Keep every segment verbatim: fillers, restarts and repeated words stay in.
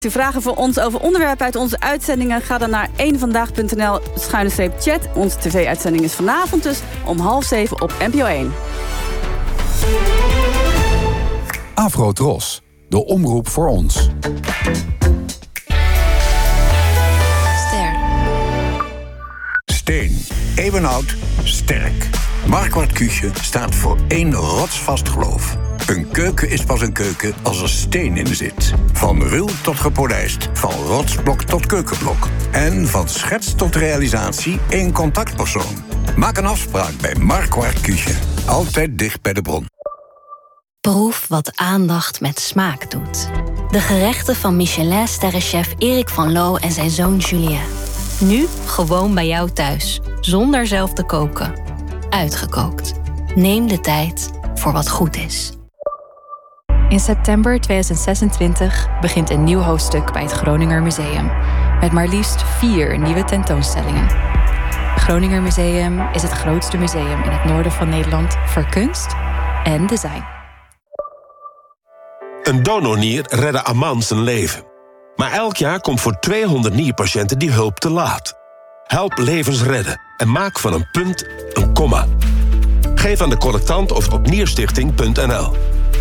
U vragen voor ons over onderwerpen uit onze uitzendingen? Ga dan naar eenvandaag.nl schuine streep chat. Onze tv-uitzending is vanavond dus om half zeven op N P O één. Afro-Tros, de omroep voor ons. Ster. Steen, eeuwenoud, sterk. Marquardt Küche staat voor één rotsvast geloof. Een keuken is pas een keuken als er steen in zit. Van ruw tot gepolijst, van rotsblok tot keukenblok. En van schets tot realisatie één contactpersoon. Maak een afspraak bij Marquardt Küche. Altijd dicht bij de bron. Proef wat aandacht met smaak doet. De gerechten van Michelin-sterrenchef Erik van Loo en zijn zoon Julien. Nu gewoon bij jou thuis, zonder zelf te koken. Uitgekookt. Neem de tijd voor wat goed is. In september tweeduizend zesentwintig begint een nieuw hoofdstuk bij het Groninger Museum. Met maar liefst vier nieuwe tentoonstellingen. Het Groninger Museum is het grootste museum in het noorden van Nederland voor kunst en design. Een donornier redde Aman zijn leven. Maar elk jaar komt voor tweehonderd nierpatiënten die hulp te laat. Help levens redden en maak van een punt een komma. Geef aan de collectant of op nierstichting punt n l.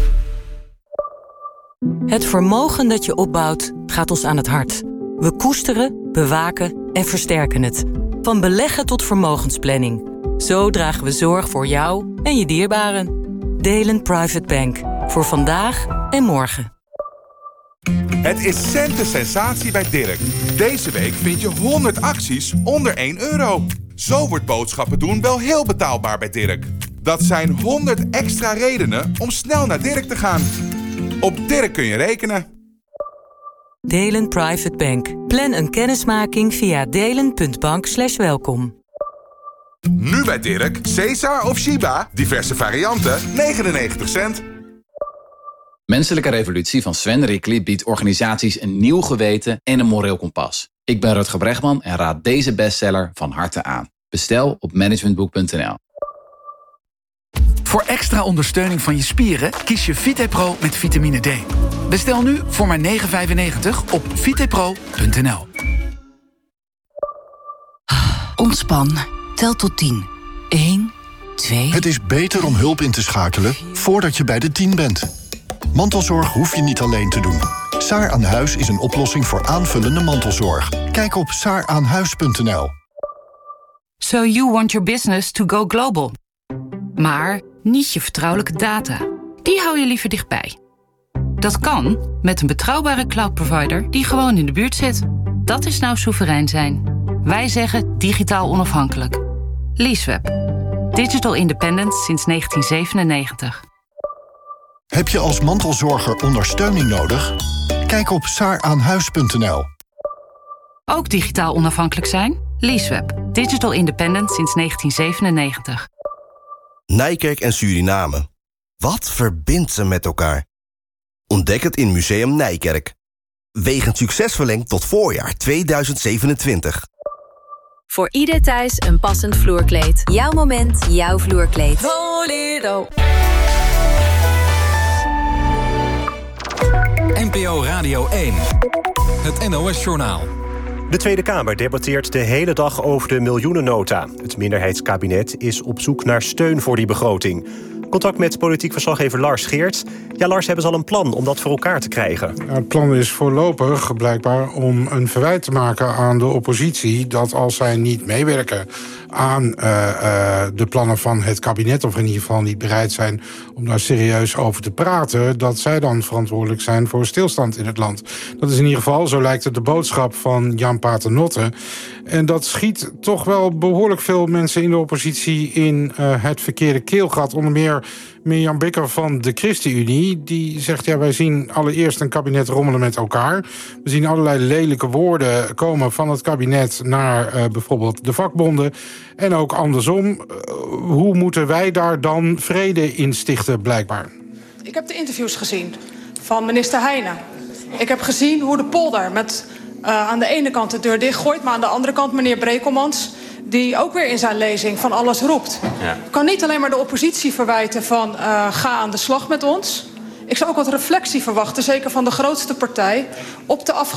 Het vermogen dat je opbouwt gaat ons aan het hart. We koesteren, bewaken en versterken het. Van beleggen tot vermogensplanning. Zo dragen we zorg voor jou en je dierbaren. Delen Private Bank. Voor vandaag en morgen. Het is centen sensatie bij Dirk. Deze week vind je honderd acties onder één euro. Zo wordt boodschappen doen wel heel betaalbaar bij Dirk. Dat zijn honderd extra redenen om snel naar Dirk te gaan. Op Dirk kun je rekenen. Delen Private Bank. Plan een kennismaking via delen punt bank slash welkom. Nu bij Dirk, Caesar of Shiba, diverse varianten, negenennegentig cent. Menselijke Revolutie van Sven Rickli biedt organisaties een nieuw geweten en een moreel kompas. Ik ben Rutger Bregman en raad deze bestseller van harte aan. Bestel op managementboek punt n l. Voor extra ondersteuning van je spieren kies je VitePro met vitamine D. Bestel nu voor maar negen vijfennegentig op vitepro punt n l. Ontspan. Tel tot tien. één, twee... Het is beter om hulp in te schakelen voordat je bij de tien bent. Mantelzorg hoef je niet alleen te doen. Saar aan Huis is een oplossing voor aanvullende mantelzorg. Kijk op saar aan huis punt n l. So you want your business to go global. Maar niet je vertrouwelijke data. Die hou je liever dichtbij. Dat kan met een betrouwbare cloud-provider die gewoon in de buurt zit. Dat is nou soeverein zijn. Wij zeggen digitaal onafhankelijk. Leaseweb. Digital independent sinds negentien zevenennegentig. Heb je als mantelzorger ondersteuning nodig? Kijk op saar aan huis punt n l. Ook digitaal onafhankelijk zijn? Leaseweb. Digital independent sinds negentien zevenennegentig. Nijkerk en Suriname. Wat verbindt ze met elkaar? Ontdek het in Museum Nijkerk. Wegend succes verlengd tot voorjaar tweeduizend zevenentwintig. Voor ieder thuis een passend vloerkleed. Jouw moment, jouw vloerkleed. Voledo. N P O Radio één. Het N O S-journaal. De Tweede Kamer debatteert de hele dag over de miljoenennota. Het minderheidskabinet is op zoek naar steun voor die begroting. Contact met politiek verslaggever Lars Geert. Ja, Lars, hebben ze al een plan om dat voor elkaar te krijgen? Ja, het plan is voorlopig blijkbaar om een verwijt te maken aan de oppositie dat als zij niet meewerken aan uh, uh, de plannen van het kabinet, of in ieder geval niet bereid zijn om daar serieus over te praten, dat zij dan verantwoordelijk zijn voor stilstand in het land. Dat is in ieder geval, zo lijkt het, de boodschap van Jan Paternotte. En dat schiet toch wel behoorlijk veel mensen in de oppositie in uh, het verkeerde keelgat. Onder meer Mirjam Bikker van de ChristenUnie. Die zegt, ja, wij zien allereerst een kabinet rommelen met elkaar. We zien allerlei lelijke woorden komen van het kabinet naar uh, bijvoorbeeld de vakbonden. En ook andersom. Uh, hoe moeten wij daar dan vrede in stichten, blijkbaar? Ik heb de interviews gezien van minister Heijnen. Ik heb gezien hoe de polder met uh, aan de ene kant de deur dichtgooit, maar aan de andere kant meneer Brekelmans, die ook weer in zijn lezing van alles roept. Ja. Ik kan niet alleen maar de oppositie verwijten van uh, ga aan de slag met ons. Ik zou ook wat reflectie verwachten, zeker van de grootste partij, op de afgelopen